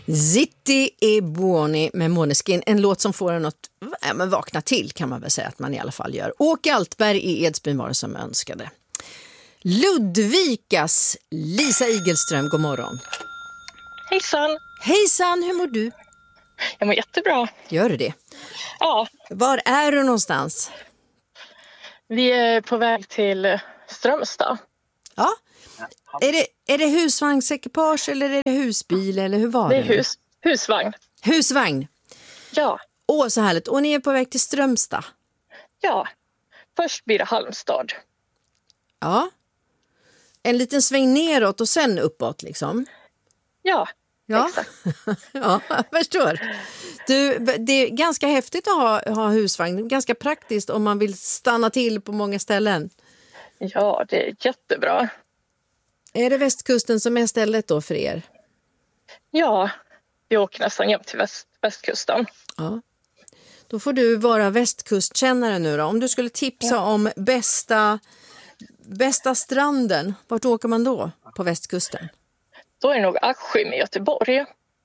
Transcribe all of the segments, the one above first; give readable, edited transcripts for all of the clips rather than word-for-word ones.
Zitti e buoni med Måneskin. En låt som får en att vakna till, kan man väl säga att man i alla fall gör. Åke Altberg i Edsbyn var det som önskade. Ludvikas Lisa Igelström, god morgon. Hejsan! Hejsan, hur mår du? Jag mår jättebra. Gör du det? Ja. Var är du någonstans? Vi är på väg till Strömstad. Ja. Är det husvagnsekipage eller är det husbil eller hur var det? Det är husvagn. Husvagn? Ja. Åh, så härligt. Och ni är på väg till Strömstad? Ja. Först blir det Halmstad. Ja. En liten sväng neråt och sen uppåt liksom? Ja. Exakt. Ja, jag förstår. Det är ganska häftigt att ha husvagn. Ganska praktiskt om man vill stanna till på många ställen. Ja, det är jättebra. Är det västkusten som är stället då för er? Ja, vi åker nästan jämt till västkusten. Ja. Då får du vara västkustkännare nu då. Om du skulle tipsa om bästa stranden, vart åker man då på västkusten? Då är det nog Askim i Göteborg.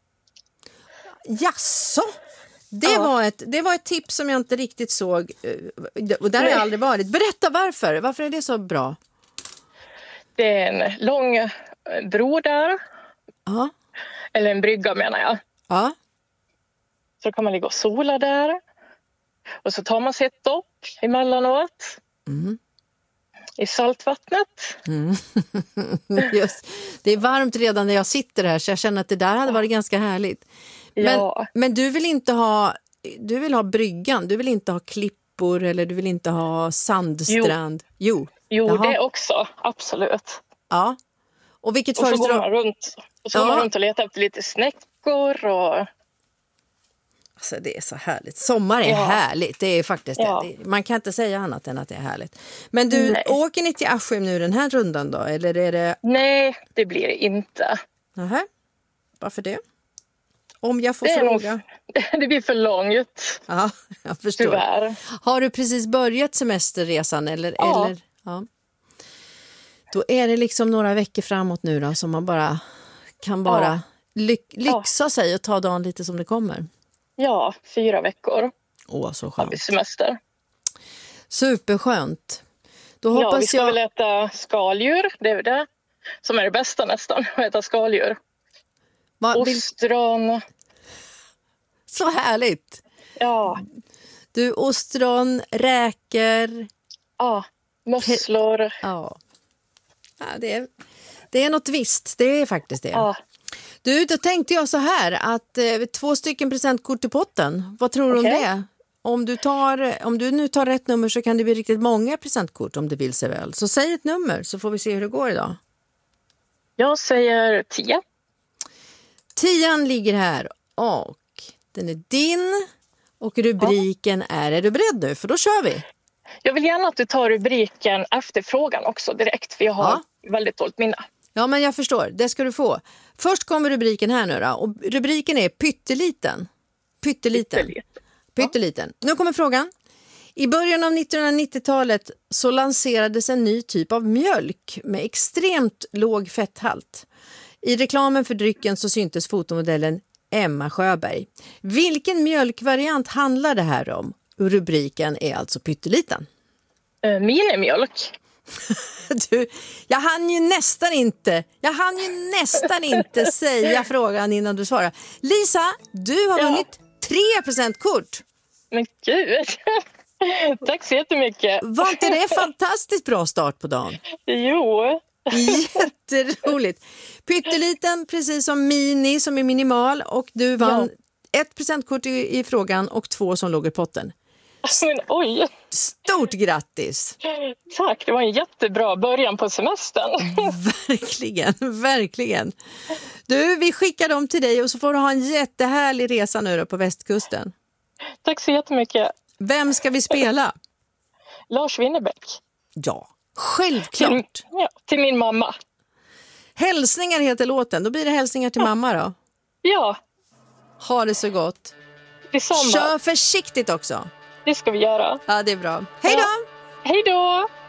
Jasså? Det var ett tips som jag inte riktigt såg. Och där har jag aldrig varit. Berätta varför. Varför är det så bra? Det är en lång bro där. Ja. Eller en brygga menar jag. Ja. Så kan man ligga och sola där. Och så tar man sig ett dopp emellanåt. Mm. I saltvattnet. Mm. Just. Det är varmt redan när jag sitter här så jag känner att det där hade varit ganska härligt. Men du vill ha bryggan, du vill inte ha klippor eller du vill inte ha sandstrand. Jo, det också, absolut. Ja. Och vilket och så går man runt går man runt och letar efter lite snäckor och... Alltså det är så härligt. Sommar är härligt. Det är faktiskt det. Man kan inte säga annat än att det är härligt. Men du, åker ni till Askim nu den här rundan då? Eller är det... Nej, det blir det inte. Nähä. Varför det? Om jag får fråga. Det blir för långt. Ja, jag förstår. Tyvärr. Har du precis börjat semesterresan? Eller? Ja. Då är det liksom några veckor framåt nu då som man bara kan lyxa sig och ta dagen lite som det kommer. Ja, 4 veckor. Så skönt. Har vi semester. Superskönt. Då hoppas vi ska väl äta skaldjur. Det är det som är det bästa nästan. Att äta skaldjur. Ostron. Så härligt. Ja. Du, ostron, räkor. Ja, musslor. Ja, det är något visst. Det är faktiskt det. Ja. Du, då tänkte jag så här att 2 stycken presentkort i potten. Vad tror du om det? Om du nu tar rätt nummer så kan det bli riktigt många presentkort om det vill sig väl. Så säg ett nummer så får vi se hur det går idag. Jag säger 10. 10 ligger här och den är din och rubriken är du beredd nu? För då kör vi. Jag vill gärna att du tar rubriken efter frågan också direkt för jag har väldigt dåligt minne. Ja, men jag förstår. Det ska du få. Först kommer rubriken här nu då. Och rubriken är pytteliten. Pytteliten. Nu kommer frågan. I början av 1990-talet så lanserades en ny typ av mjölk med extremt låg fetthalt. I reklamen för drycken så syntes fotomodellen Emma Sjöberg. Vilken mjölkvariant handlar det här om? Rubriken är alltså pytteliten. Minimjölk. Du, jag hann ju nästan inte säga frågan innan du svarar. Lisa, du har vunnit 3% kort. Men gud. Tack så jättemycket. Var inte det fantastiskt bra start på dagen? Jo. Jätteroligt. Pytteliten, precis som mini som är minimal. Och du vann 1% kort i frågan och 2 som låg i potten. Men oj. Stort grattis. Tack, det var en jättebra början på semestern. Verkligen. Du, vi skickar dem till dig och så får du ha en jättehärlig resa nu då på västkusten. Tack så jättemycket. Vem ska vi spela? Lars Winnerbäck. Ja, självklart. Till min mamma. Hälsningar heter låten. Då blir det hälsningar till mamma då. Ja. Ha det så gott. Detsamma. Kör försiktigt också. Det ska vi göra. Ja, det är bra. Hej då! Hej då!